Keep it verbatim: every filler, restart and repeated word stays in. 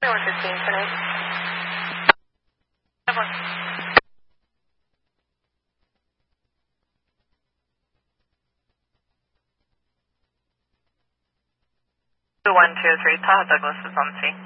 one fifteen tonight. one two three, Tahoe Douglas is on scene.